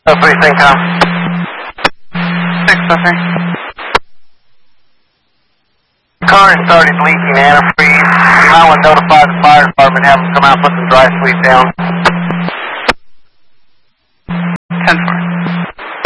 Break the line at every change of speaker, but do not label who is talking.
3 CENTCOM.
603.
Car started leaking antifreeze. You might want to notify the fire department, have them come out and put some dry sweep down.